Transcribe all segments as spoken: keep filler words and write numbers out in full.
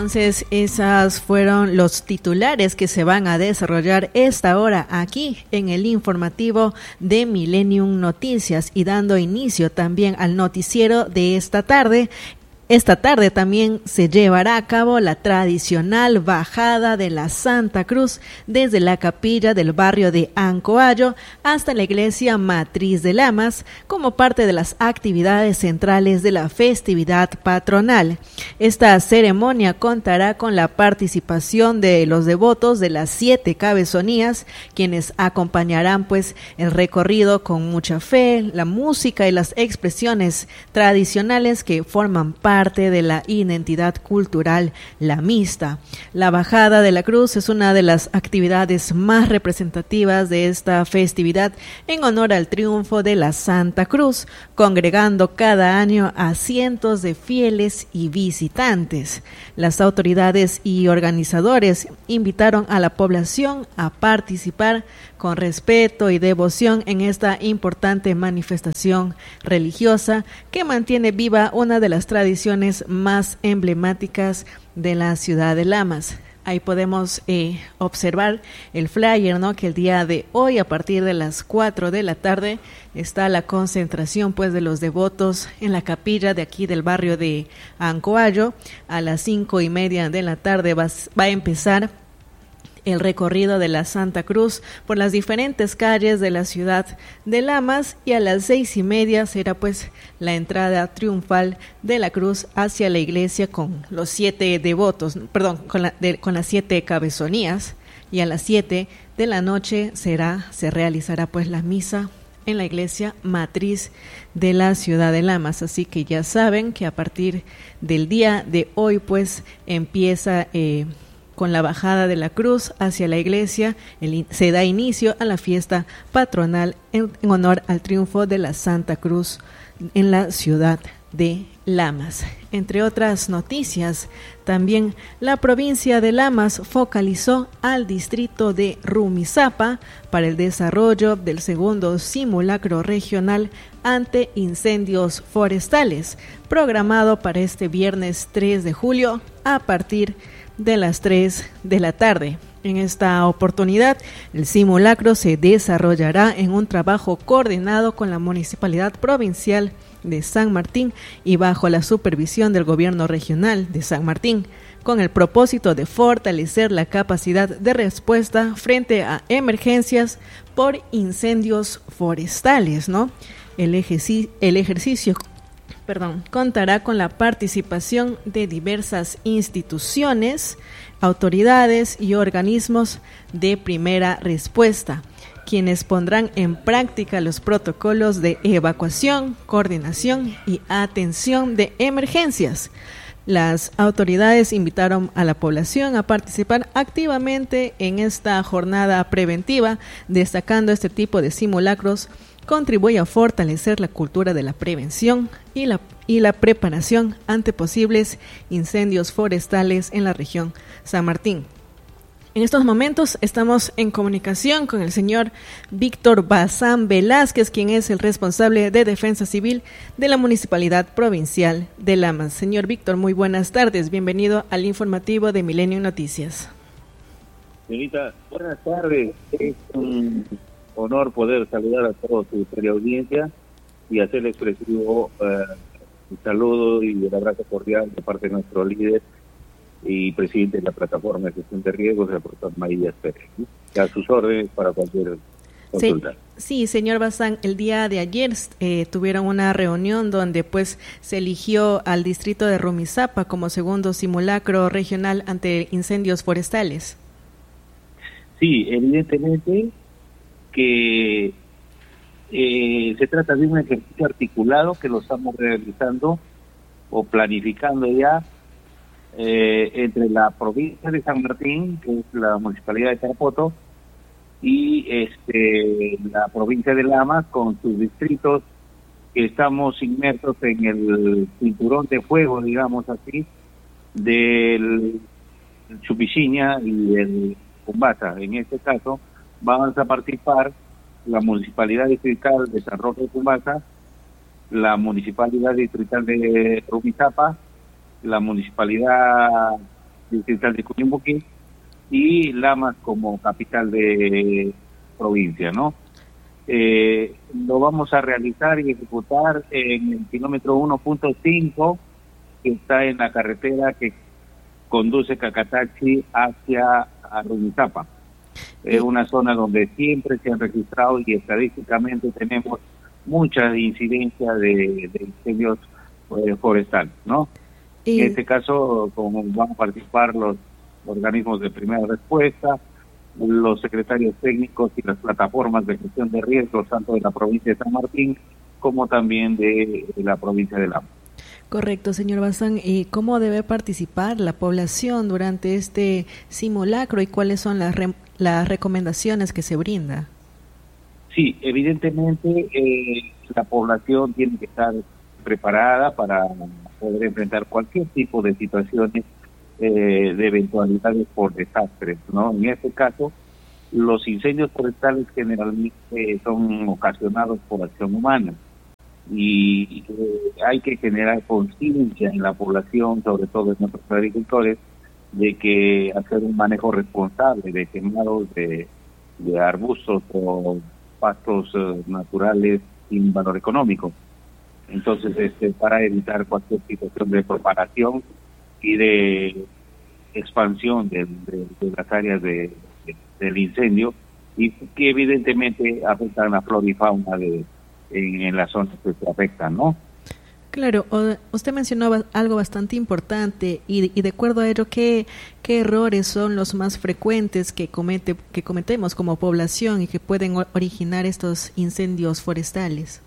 Entonces, esos fueron los titulares que se van a desarrollar esta hora aquí en el informativo de Millennium Noticias y dando inicio también al noticiero de esta tarde. Esta tarde también se llevará a cabo la tradicional bajada de la Santa Cruz desde la capilla del barrio de Ancoallo hasta la iglesia matriz de Lamas como parte de las actividades centrales de la festividad patronal. Esta ceremonia contará con la participación de los devotos de las siete cabezonías, quienes acompañarán pues el recorrido con mucha fe, la música y las expresiones tradicionales que forman parte parte de la identidad cultural lamista. La bajada de la cruz es una de las actividades más representativas de esta festividad en honor al triunfo de la Santa Cruz, congregando cada año a cientos de fieles y visitantes. Las autoridades y organizadores invitaron a la población a participar con respeto y devoción en esta importante manifestación religiosa que mantiene viva una de las tradiciones más emblemáticas de la ciudad de Lamas. Ahí podemos eh, observar el flyer, ¿no? Que el día de hoy, a partir de las cuatro de la tarde, está la concentración pues de los devotos en la capilla de aquí del barrio de Ancoallo. A las cinco y media de la tarde va, va a empezar el recorrido de la Santa Cruz por las diferentes calles de la ciudad de Lamas y a las seis y media será pues la entrada triunfal de la cruz hacia la iglesia con los siete devotos, perdón, con, la, de, con las siete cabezonías, y a las siete de la noche será, se realizará pues la misa en la iglesia matriz de la ciudad de Lamas. Así que ya saben que a partir del día de hoy pues empieza eh, con la bajada de la cruz hacia la iglesia, el, se da inicio a la fiesta patronal en, en honor al triunfo de la Santa Cruz en la ciudad de Lamas. Entre otras noticias, también la provincia de Lamas focalizó al distrito de Rumizápa para el desarrollo del segundo simulacro regional ante incendios forestales, programado para este viernes tres de julio a partir de de las tres de la tarde. En esta oportunidad, el simulacro se desarrollará en un trabajo coordinado con la Municipalidad Provincial de San Martín y bajo la supervisión del Gobierno Regional de San Martín, con el propósito de fortalecer la capacidad de respuesta frente a emergencias por incendios forestales, ¿no? El, ejerci- el ejercicio Perdón, contará con la participación de diversas instituciones, autoridades y organismos de primera respuesta, quienes pondrán en práctica los protocolos de evacuación, coordinación y atención de emergencias. Las autoridades invitaron a la población a participar activamente en esta jornada preventiva, destacando este tipo de simulacros contribuye a fortalecer la cultura de la prevención y la, y la preparación ante posibles incendios forestales en la región San Martín. En estos momentos estamos en comunicación con el señor Víctor Bazán Velázquez, quien es el responsable de Defensa Civil de la Municipalidad Provincial de Lamas. Señor Víctor, muy buenas tardes. Bienvenido al informativo de Millennium Noticias. Señorita, buenas tardes. Es un honor poder saludar a toda su teleaudiencia y hacerle expresivo eh, un saludo y un abrazo cordial de parte de nuestro líder y presidente de la plataforma de gestión de riesgos, el profesor Maías Pérez. ¿Sí? A sus órdenes para cualquier consulta. Sí, sí, señor Bazán, el día de ayer eh, tuvieron una reunión donde pues se eligió al distrito de Rumizápa como segundo simulacro regional ante incendios forestales. Sí, evidentemente que eh, se trata de un ejercicio articulado que lo estamos realizando o planificando ya eh, entre la provincia de San Martín, que es la municipalidad de Tarapoto, y este la provincia de Lamas con sus distritos, que estamos inmersos en el cinturón de fuego, digamos así, del Chupichiña y el Cumbasa. En este caso van a participar la Municipalidad Distrital de San Roque de Cumbasa, la Municipalidad Distrital de Rumizápa, la Municipalidad distrital de Cuyumbuquín, y Lamas como capital de provincia, ¿no? Eh, lo vamos a realizar y ejecutar en el kilómetro uno punto cinco, que está en la carretera que conduce Cacatachi hacia Rumizápa. Es una zona donde siempre se han registrado y estadísticamente tenemos mucha incidencia de, de incendios eh, forestales, ¿no? Y... en este caso, como van a participar los organismos de primera respuesta, los secretarios técnicos y las plataformas de gestión de riesgos, tanto de la provincia de San Martín como también de, de la provincia de Lamas. Correcto, señor Bazán. ¿Y cómo debe participar la población durante este simulacro y cuáles son las, re las recomendaciones que se brinda? Sí, evidentemente eh, la población tiene que estar preparada para poder enfrentar cualquier tipo de situaciones eh, de eventualidades por desastres, ¿no? En este caso, los incendios forestales generalmente son ocasionados por acción humana y eh, hay que generar conciencia en la población, sobre todo en nuestros agricultores, de que hacer un manejo responsable de quemados de, de arbustos o pastos uh, naturales sin valor económico. Entonces, este, para evitar cualquier situación de propagación y de expansión de, de, de las áreas de, de, del incendio, y que evidentemente afectan la flora y fauna de, en, en las zonas que se afectan, ¿no? Claro, usted mencionó algo bastante importante y, y de acuerdo a ello, ¿qué, qué errores son los más frecuentes que comete que cometemos como población y que pueden originar estos incendios forestales?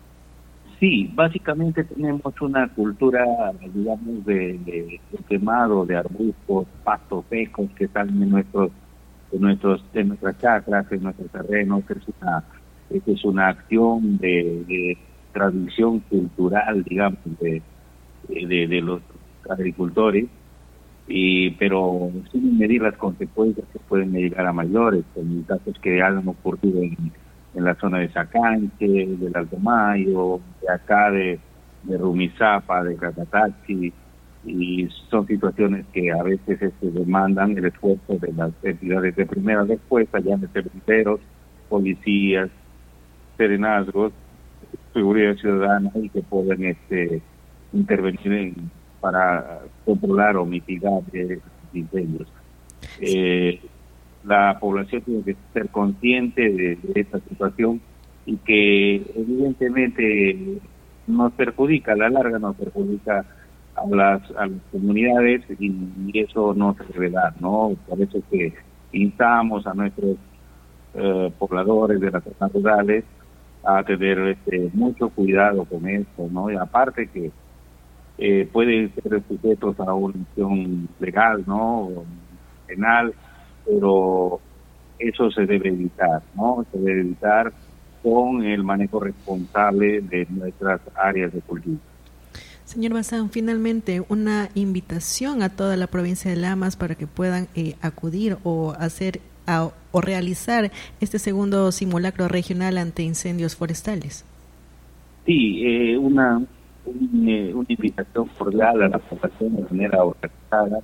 Sí, básicamente tenemos una cultura, digamos, de, de, de quemado de arbustos, pastos secos que salen de nuestros, de nuestros, de nuestras chacras, de nuestros terrenos. Es una, es una acción de, de tradición cultural, digamos, de, de, de los agricultores, y pero sin medir las consecuencias que pueden llegar a mayores, en casos que han ocurrido en, en la zona de Sacanche, del Alto Mayo, de acá de, de Rumizápa, de Cacatachi, y son situaciones que a veces este, demandan el esfuerzo de las entidades de primera respuesta, ya de bomberos, policías, serenazgos, seguridad ciudadana, y que pueden este, intervenir en, para controlar o mitigar eh, incendios. Eh, la población tiene que ser consciente de, de esta situación y que evidentemente nos perjudica, a la larga nos perjudica a las, a las comunidades, y, y eso no se debe dar, ¿no? Por eso es que instamos a nuestros eh, pobladores de las zonas rurales a tener este, mucho cuidado con esto, ¿no? Y aparte que eh, pueden ser sujetos a una acción legal, ¿no? Penal, pero eso se debe evitar, ¿no? Se debe evitar con el manejo responsable de nuestras áreas de cultivo. Señor Bazán, finalmente una invitación a toda la provincia de Lamas para que puedan eh, acudir o hacer a, o realizar este segundo simulacro regional ante incendios forestales. Sí, eh, una, un, eh, una invitación cordial a la población de manera organizada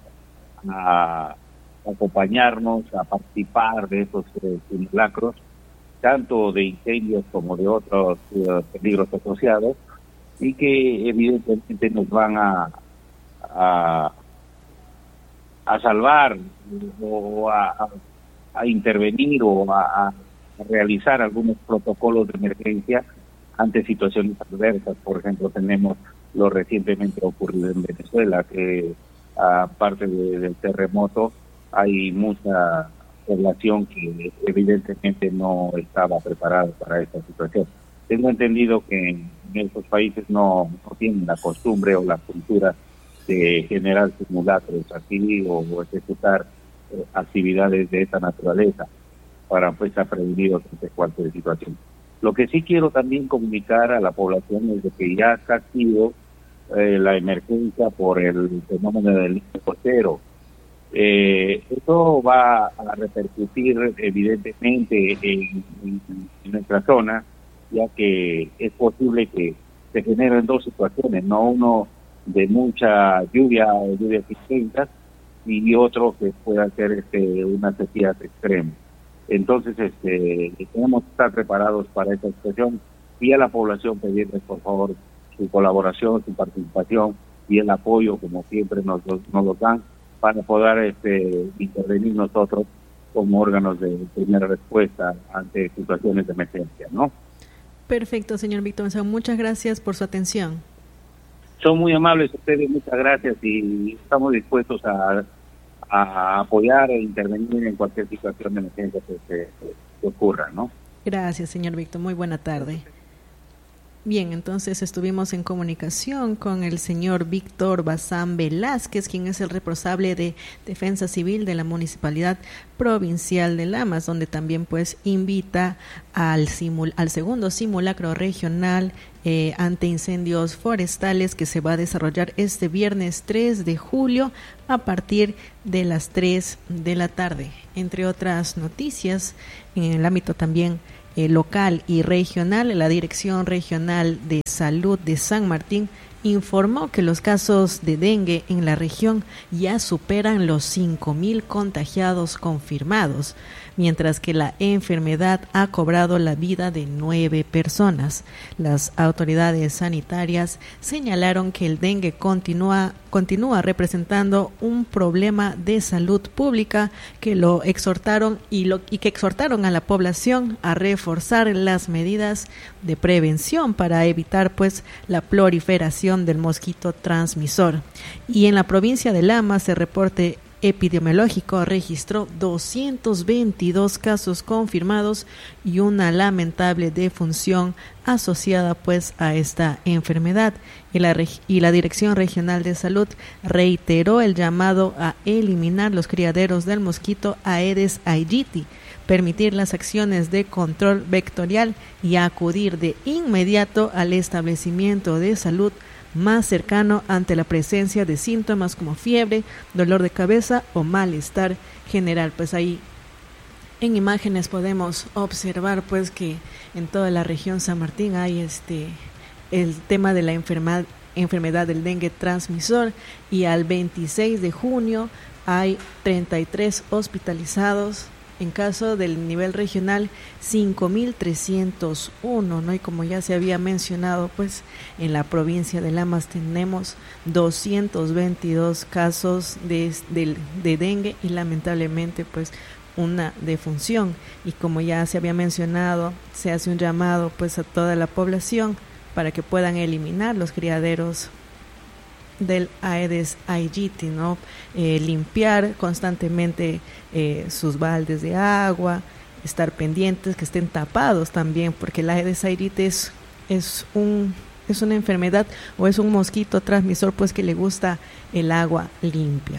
a acompañarnos, a participar de estos eh, simulacros, tanto de incendios como de otros eh, peligros asociados, y que evidentemente nos van a a, a salvar o a, a, a intervenir o a, a realizar algunos protocolos de emergencia ante situaciones adversas. Por ejemplo, tenemos lo recientemente ocurrido en Venezuela, que aparte de, del terremoto hay mucha población que evidentemente no estaba preparada para esta situación. Tengo entendido que en estos países no, no tienen la costumbre o la cultura de generar simulacros así o, o ejecutar eh, actividades de esta naturaleza para pues estar prevenidos ante cualquier situación. Lo que sí quiero también comunicar a la población es de que ya está activo eh, la emergencia por el fenómeno del niño costero. Eh, esto va a repercutir evidentemente en, en, en nuestra zona, ya que es posible que se generen dos situaciones, no uno de mucha lluvia o lluvias intensas, y otro que pueda ser este, una sequía extrema. Entonces, este, tenemos que estar preparados para esta situación y a la población pedirles, por favor, su colaboración, su participación y el apoyo, como siempre nos, nos lo dan, para poder este, intervenir nosotros como órganos de primera respuesta ante situaciones de emergencia, ¿no? Perfecto, señor Víctor. Muchas gracias por su atención. Son muy amables ustedes, muchas gracias, y estamos dispuestos a, a apoyar e intervenir en cualquier situación de emergencia que, que, que ocurra, ¿no? Gracias, señor Víctor. Muy buena tarde. Bien, entonces estuvimos en comunicación con el señor Víctor Bazán Velázquez, quien es el responsable de Defensa Civil de la Municipalidad Provincial de Lamas, donde también pues invita al, simul al segundo simulacro regional eh, ante incendios forestales que se va a desarrollar este viernes tres de julio a partir de las tres de la tarde. Entre otras noticias, en el ámbito también Eh, local y regional, la Dirección Regional de Salud de San Martín informó que los casos de dengue en la región ya superan los cinco mil contagiados confirmados, mientras que la enfermedad ha cobrado la vida de nueve personas. Las autoridades sanitarias señalaron que el dengue continúa, continúa representando un problema de salud pública que lo exhortaron y, lo, y que exhortaron a la población a reforzar las medidas de prevención para evitar pues la proliferación del mosquito transmisor. Y en la provincia de Lamas, el reporte epidemiológico registró doscientos veintidós casos confirmados y una lamentable defunción asociada pues a esta enfermedad. Y la, y la Dirección Regional de Salud reiteró el llamado a eliminar los criaderos del mosquito Aedes aegypti, permitir las acciones de control vectorial y acudir de inmediato al establecimiento de salud más cercano ante la presencia de síntomas como fiebre, dolor de cabeza o malestar general. Pues ahí en imágenes podemos observar pues que en toda la región San Martín hay este el tema de la enfermedad enfermedad del dengue transmisor, y al veintiséis de junio hay treinta y tres hospitalizados. En caso del nivel regional, cinco mil trescientos uno, ¿no? Y como ya se había mencionado, pues en la provincia de Lamas tenemos doscientos veintidós casos de, de, de dengue y lamentablemente pues una defunción. Y como ya se había mencionado, se hace un llamado pues a toda la población para que puedan eliminar los criaderos del Aedes aegypti, ¿no? Eh, limpiar constantemente eh, sus baldes de agua, estar pendientes que estén tapados también, porque el Aedes aegypti es, es un es una enfermedad o es un mosquito transmisor pues que le gusta el agua limpia.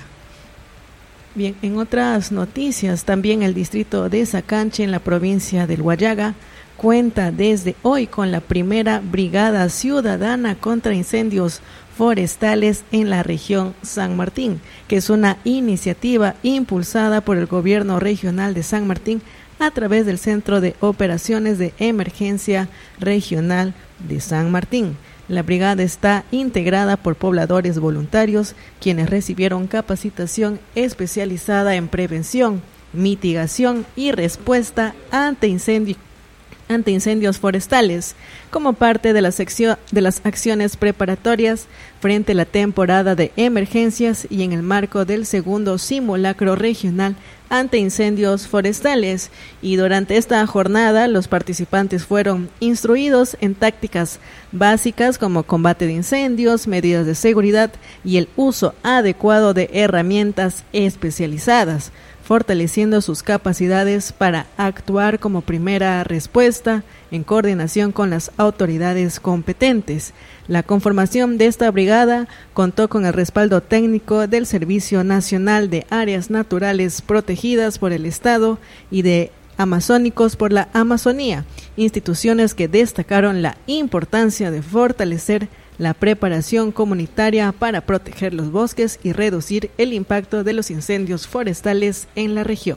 Bien, en otras noticias, también el distrito de Sacanche en la provincia del Huallaga cuenta desde hoy con la primera brigada ciudadana contra incendios forestales en la región San Martín, que es una iniciativa impulsada por el gobierno regional de San Martín a través del Centro de Operaciones de Emergencia Regional de San Martín. La brigada está integrada por pobladores voluntarios, quienes recibieron capacitación especializada en prevención, mitigación y respuesta ante incendios ante incendios forestales, como parte de la sección de las acciones preparatorias frente a la temporada de emergencias y en el marco del segundo simulacro regional ante incendios forestales. Y durante esta jornada los participantes fueron instruidos en tácticas básicas como combate de incendios, medidas de seguridad y el uso adecuado de herramientas especializadas, fortaleciendo sus capacidades para actuar como primera respuesta en coordinación con las autoridades competentes. La conformación de esta brigada contó con el respaldo técnico del Servicio Nacional de Áreas Naturales Protegidas por el Estado y de Amazónicos por la Amazonía, instituciones que destacaron la importancia de fortalecer la preparación comunitaria para proteger los bosques y reducir el impacto de los incendios forestales en la región.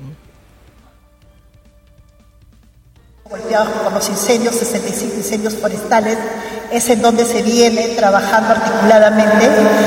Golpeados por los incendios, sesenta y cinco incendios forestales, es en donde se viene trabajando articuladamente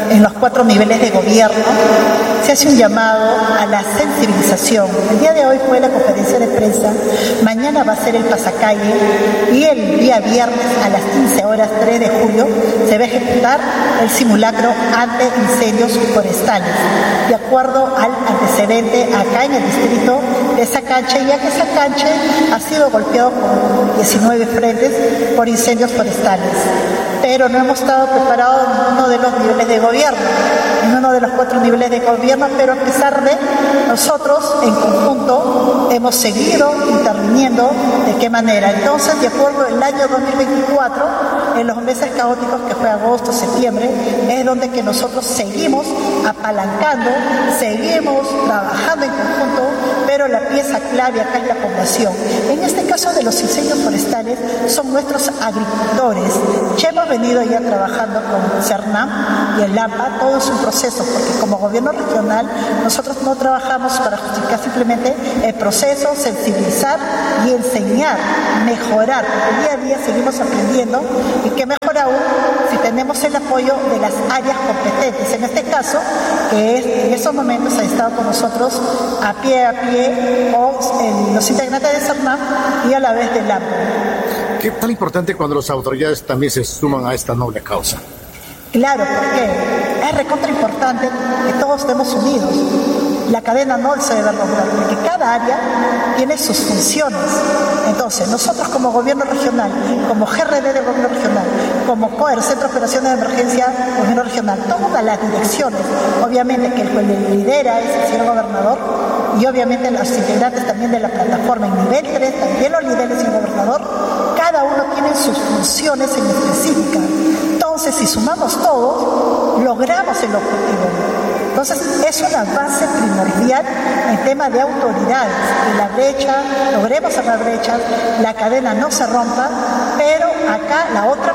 en los cuatro niveles de gobierno, se hace un llamado a la sensibilización. El día de hoy fue la conferencia de prensa, mañana va a ser el pasacalle y el día viernes a las quince horas, tres de julio, se va a ejecutar el simulacro ante incendios forestales, de acuerdo al antecedente acá en el distrito de Sacanche, ya que Sacanche ha sido golpeado con diecinueve frentes por incendios forestales. Pero no hemos estado preparados en uno de los niveles de gobierno, en uno de los cuatro niveles de gobierno, pero a pesar de nosotros en conjunto hemos seguido interviniendo. ¿De qué manera? Entonces, de acuerdo al año dos mil veinticuatro, en los meses caóticos que fue agosto, septiembre, es donde que nosotros seguimos apalancando, seguimos trabajando en conjunto, pero la pieza clave acá es la población. En este caso de los incendios forestales son nuestros agricultores. Ya hemos venido ya trabajando con CERNAM y el AMPA, todo es un proceso, porque como gobierno regional nosotros no trabajamos para justificar simplemente el proceso, sensibilizar y enseñar, mejorar, porque día a día seguimos aprendiendo y que mejor aún si tenemos el apoyo de las áreas competentes, en este caso, que es, en esos momentos ha estado con nosotros a pie a pie o en los integrantes de CERNAM y a la vez del AMPA. ¿Qué tan importante cuando las autoridades también se suman a esta noble causa? Claro, porque es recontra importante que todos estemos unidos. La cadena no se debe romper, porque cada área tiene sus funciones. Entonces, nosotros como gobierno regional, como G R D de gobierno regional, como C O E R, Centro de Operaciones de Emergencia gobierno regional, todas las direcciones, obviamente que el que lidera es el señor gobernador, y obviamente los integrantes también de la plataforma en nivel tres, también los lidera el señor gobernador, cada uno tiene sus funciones en específica. Entonces, si sumamos todos, logramos el objetivo. Entonces, es una base primordial en tema de autoridades, que la brecha, logremos cerrar brechas, la cadena no se rompa, pero acá la otra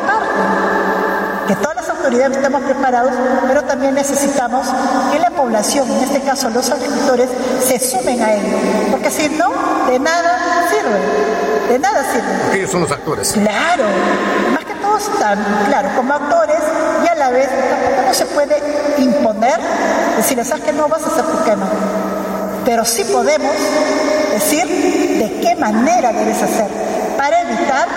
parte, que todas las autoridades estemos preparados, pero también necesitamos que la población, en este caso los agricultores, se sumen a ello, porque si no, de nada sirve, de nada sirve. Porque ellos son los actores. Claro, más que todos están, claro, como actores, y a la vez tampoco no se puede imponer, decirles, ¿sabes que no vas a hacer tu quema? Pero sí podemos decir de qué manera debes hacer, para evitar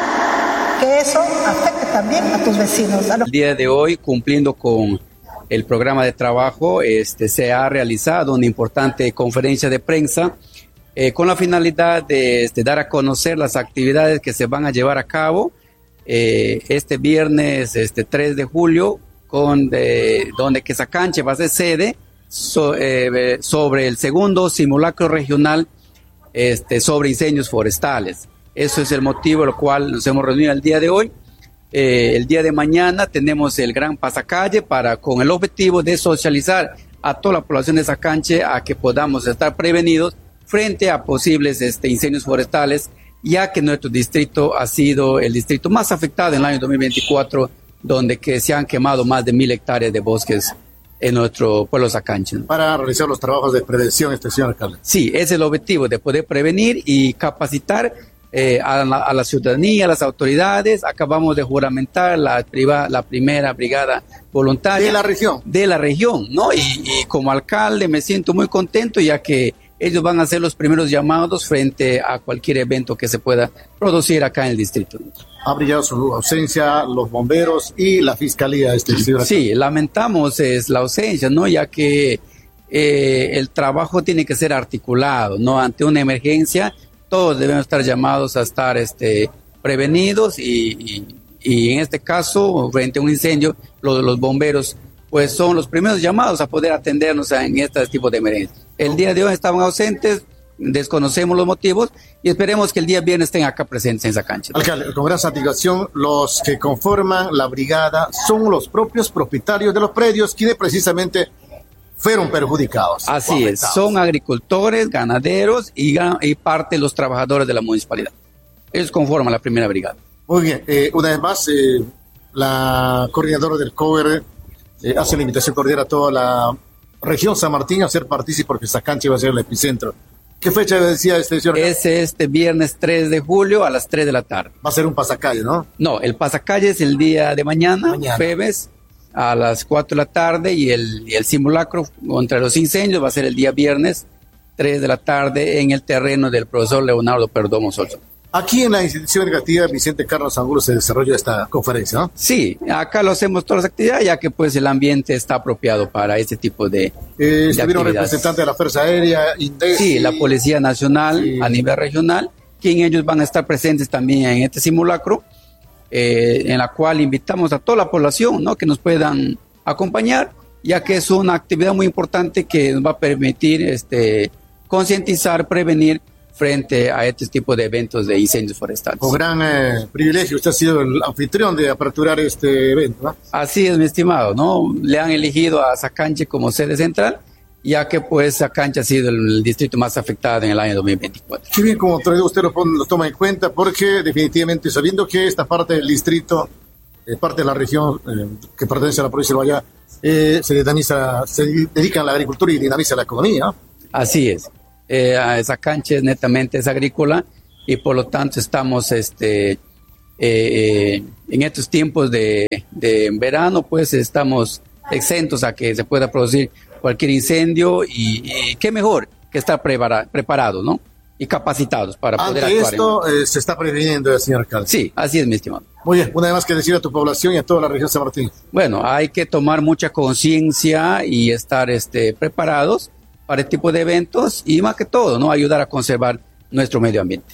que eso afecte también a tus vecinos. A los... El día de hoy, cumpliendo con el programa de trabajo, este, se ha realizado una importante conferencia de prensa eh, con la finalidad de este, dar a conocer las actividades que se van a llevar a cabo eh, este viernes este, tres de julio, con, de, donde que Sacanche va a ser sede so, eh, sobre el segundo simulacro regional este, sobre incendios forestales. Eso es el motivo por el cual nos hemos reunido el día de hoy. Eh, el día de mañana tenemos el gran pasacalle para, con el objetivo de socializar a toda la población de Sacanche a que podamos estar prevenidos frente a posibles este, incendios forestales, ya que nuestro distrito ha sido el distrito más afectado en el año dos mil veinticuatro, donde que se han quemado más de mil hectáreas de bosques en nuestro pueblo Sacanche. Para realizar los trabajos de prevención, este señor alcalde. Sí, es el objetivo de poder prevenir y capacitar eh, a, la, a la ciudadanía, a las autoridades. Acabamos de juramentar la, priva, la primera brigada voluntaria. De la región. De la región, ¿no? Y, y como alcalde me siento muy contento, ya que ellos van a hacer los primeros llamados frente a cualquier evento que se pueda producir acá en el distrito. Ha brillado su ausencia, los bomberos y la fiscalía. Este, señor. Sí, lamentamos es la ausencia, ¿no? Ya que eh, el trabajo tiene que ser articulado, ¿no? Ante una emergencia, todos debemos estar llamados a estar este, prevenidos y, y, y en este caso, frente a un incendio, los, los bomberos pues son los primeros llamados a poder atendernos en este tipo de emergencias. El día de hoy estaban ausentes, desconocemos los motivos y esperemos que el día viernes estén acá presentes en Sacanche. Alcalde, con gran satisfacción, los que conforman la brigada son los propios propietarios de los predios quienes precisamente fueron perjudicados. Así es, son agricultores, ganaderos y, y parte de los trabajadores de la municipalidad. Ellos conforman la primera brigada. Muy bien, eh, una vez más, eh, la coordinadora del C O E R eh, hace la invitación cordial a toda la región San Martín a ser partícipe porque Sacanche va a ser el epicentro. ¿Qué fecha decía este señor? Es este viernes tres de julio a las tres de la tarde. Va a ser un pasacalle, ¿no? No, el pasacalle es el día de mañana, mañana. jueves, a las cuatro de la tarde y el, y el simulacro contra los incendios va a ser el día viernes, tres de la tarde, en el terreno del profesor Leonardo Perdomo Solso. Aquí en la institución educativa Vicente Carlos Angulo se desarrolla esta conferencia, ¿no? Sí, acá lo hacemos todas las actividades, ya que pues el ambiente está apropiado para este tipo de, eh, de estuvieron representantes de la Fuerza Aérea, INDECI. Sí, la Policía Nacional sí. A nivel regional, quien ellos van a estar presentes también en este simulacro, eh, en la cual invitamos a toda la población, ¿no?, que nos puedan acompañar, ya que es una actividad muy importante que nos va a permitir este, concientizar, prevenir frente a este tipo de eventos de incendios forestales. Con gran eh, privilegio, usted ha sido el anfitrión de aperturar este evento, ¿no? Así es, mi estimado, ¿no? Le han elegido a Sacanche como sede central, ya que pues Sacanche ha sido el distrito más afectado en el año dos mil veinticuatro. Qué bien, como autoridad usted lo, lo toma en cuenta, porque definitivamente sabiendo que esta parte del distrito, eh, parte de la región eh, que pertenece a la provincia de Guayá, eh, se dinamiza, se dedican a la agricultura y dinamiza la economía, ¿no? Así es. Eh, Sacanche netamente es agrícola y por lo tanto estamos este, eh, eh, en estos tiempos de, de verano, pues estamos exentos a que se pueda producir cualquier incendio y, y qué mejor que estar prepara, preparados, ¿no? Y capacitados para poder Ante actuar. esto en... eh, se está previniendo, señor alcalde. Sí, así es, mi estimado. Muy bien, una vez más que decir a tu población y a toda la región de San Martín. Bueno, hay que tomar mucha conciencia y estar este, preparados para este tipo de eventos y más que todo, ¿no?, ayudar a conservar nuestro medio ambiente.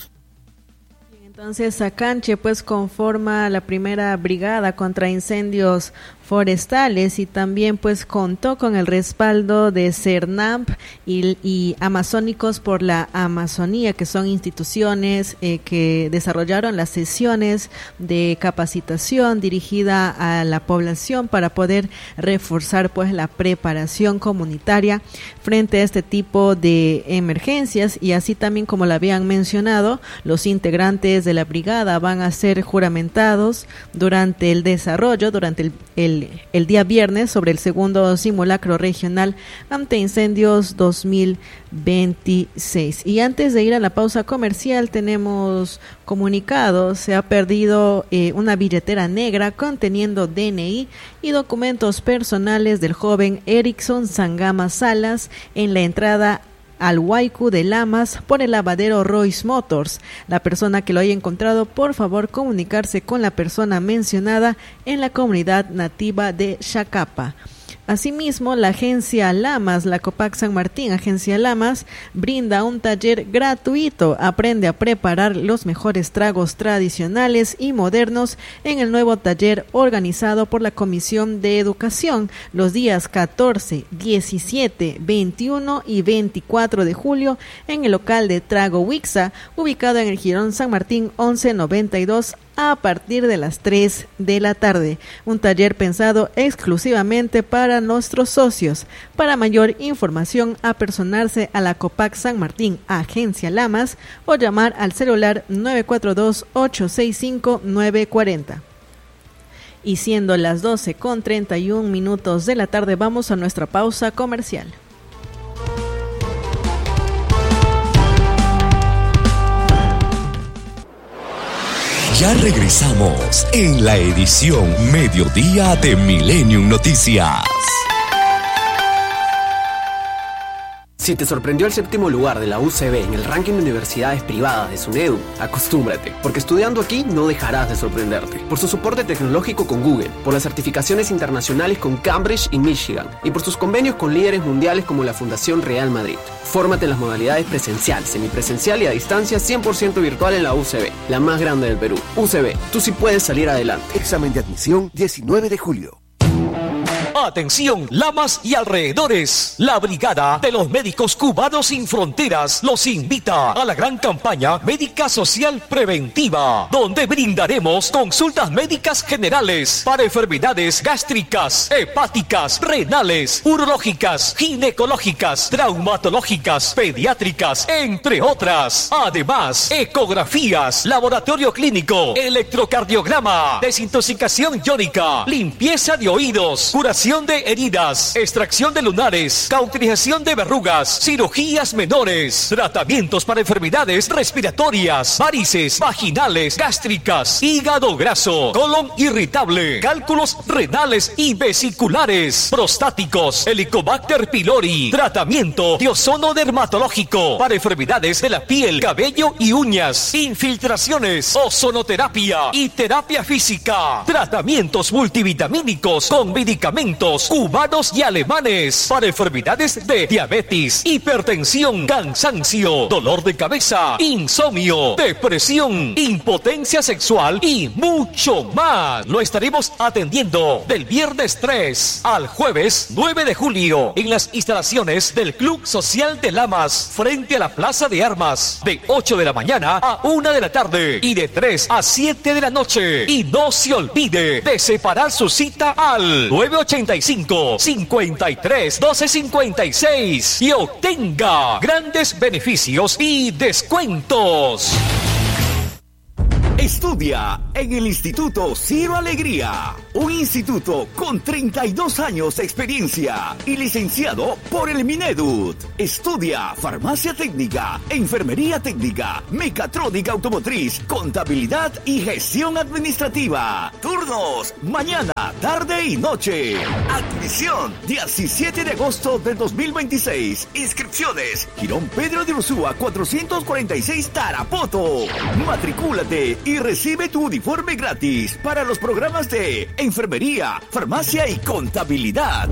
Entonces, Sacanche pues conforma la primera brigada contra incendios forestales y también pues contó con el respaldo de CERNAMP y, y Amazónicos por la Amazonía, que son instituciones eh, que desarrollaron las sesiones de capacitación dirigida a la población para poder reforzar pues la preparación comunitaria frente a este tipo de emergencias. Y así también, como lo habían mencionado, los integrantes de la brigada van a ser juramentados durante el desarrollo, durante el, el el día viernes, sobre el segundo simulacro regional ante incendios dos mil veintiséis. Y antes de ir a la pausa comercial, tenemos comunicados: se ha perdido eh, una billetera negra conteniendo D N I y documentos personales del joven Erickson Sangama Salas en la entrada al Huaycu de Lamas por el lavadero Royce Motors. La persona que lo haya encontrado, por favor comunicarse con la persona mencionada en la comunidad nativa de Chacapa. Asimismo, la agencia Lamas, la Copac San Martín, agencia Lamas, brinda un taller gratuito. Aprende a preparar los mejores tragos tradicionales y modernos en el nuevo taller organizado por la Comisión de Educación los días catorce, diecisiete, veintiuno y veinticuatro de julio en el local de Trago Wixa, ubicado en el Jirón San Martín once noventa y dos, a partir de las tres de la tarde. Un taller pensado exclusivamente para nuestros socios. Para mayor información, apersonarse a la Copac San Martín, agencia Lamas, o llamar al celular nueve cuatro dos, ocho seis cinco, nueve cuatro cero. Y siendo las doce con treinta y un minutos de la tarde, vamos a nuestra pausa comercial. Ya regresamos en la edición Mediodía de Millennium Noticias. Si te sorprendió el séptimo lugar de la U C B en el ranking de universidades privadas de SUNEDU, acostúmbrate, porque estudiando aquí no dejarás de sorprenderte. Por su soporte tecnológico con Google, por las certificaciones internacionales con Cambridge y Michigan, y por sus convenios con líderes mundiales como la Fundación Real Madrid. Fórmate en las modalidades presencial, semipresencial y a distancia cien por ciento virtual en la U C B, la más grande del Perú. U C B, tú sí puedes salir adelante. Examen de admisión diecinueve de julio. Atención, Lamas y alrededores. La Brigada de los Médicos Cubanos Sin Fronteras los invita a la gran campaña Médica Social Preventiva, donde brindaremos consultas médicas generales para enfermedades gástricas, hepáticas, renales, urológicas, ginecológicas, traumatológicas, pediátricas, entre otras. Además, ecografías, laboratorio clínico, electrocardiograma, desintoxicación iónica, limpieza de oídos, curación curación de heridas, extracción de lunares, cauterización de verrugas, cirugías menores, tratamientos para enfermedades respiratorias, varices, vaginales, gástricas, hígado graso, colon irritable, cálculos renales y vesiculares, prostáticos, Helicobacter pylori, tratamiento de ozono dermatológico para enfermedades de la piel, cabello y uñas, infiltraciones, ozonoterapia y terapia física, tratamientos multivitamínicos con medicamentos cubanos y alemanes para enfermedades de diabetes, hipertensión, cansancio, dolor de cabeza, insomnio, depresión, impotencia sexual y mucho más. Lo estaremos atendiendo del viernes tres al jueves nueve de julio en las instalaciones del Club Social de Lamas frente a la Plaza de Armas de ocho de la mañana a una de la tarde y de tres a siete de la noche. Y no se olvide de separar su cita al nueve ochenta y cinco, cincuenta y tres, doce cincuenta y seis y obtenga grandes beneficios y descuentos. Estudia en el Instituto Ciro Alegría, un instituto con treinta y dos años de experiencia y licenciado por el Mineduc. Estudia farmacia técnica, enfermería técnica, mecatrónica automotriz, contabilidad y gestión administrativa. Turnos mañana, tarde y noche. Admisión diecisiete de agosto del dos mil veintiséis. Inscripciones Girón Pedro de Ursúa cuatrocientos cuarenta y seis Tarapoto. Matricúlate y recibe tu uniforme gratis para los programas de enfermería, farmacia y contabilidad.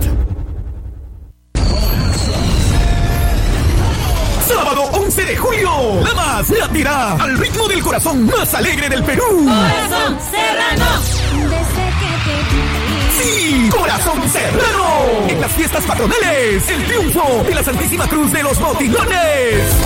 Sábado once de julio, Lamas latirá al ritmo del corazón más alegre del Perú. Corazón Serrano. Desde que te ¡Sí! ¡Corazón Serrano! En las fiestas patronales, el triunfo de la Santísima Cruz de los Botilones.